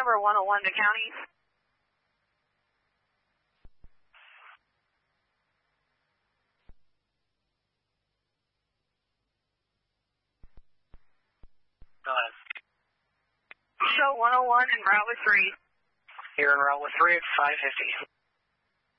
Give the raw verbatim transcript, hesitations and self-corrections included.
number one oh one to county. Go ahead. Show one oh one and route with three. You're en route with three at five fifty.